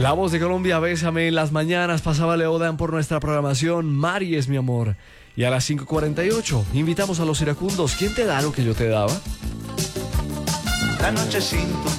La voz de Colombia, Bésame en las mañanas. Pasaba Leodan por nuestra programación. Mari es mi amor. Y a las 5:48 invitamos a los iracundos. ¿Quién te da lo que yo te daba? La noche sin tu